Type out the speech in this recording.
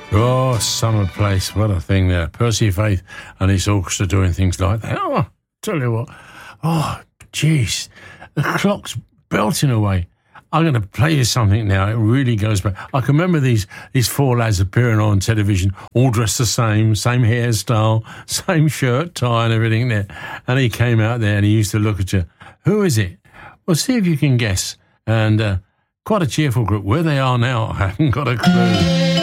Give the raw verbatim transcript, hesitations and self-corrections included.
Oh, Summer Place, what a thing there. Percy Faith and his orchestra doing things like that. Oh, tell you what. Oh, jeez. The clock's belting away. I'm going to play you something now. It really goes back. I can remember these these four lads appearing on television, all dressed the same, same hairstyle, same shirt, tie and everything there. And he came out there and he used to look at you. Who is it? Well, see if you can guess. And uh, quite a cheerful group. Where they are now, I haven't got a clue.